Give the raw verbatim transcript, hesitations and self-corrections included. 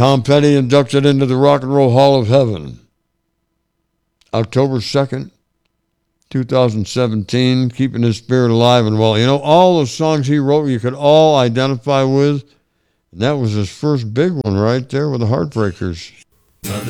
Tom Petty inducted into the Rock and Roll Hall of Heaven. October second, twenty seventeen, keeping his spirit alive and well. You know, all those songs he wrote, you could all identify with. And that was his first big one right there with the Heartbreakers. Mother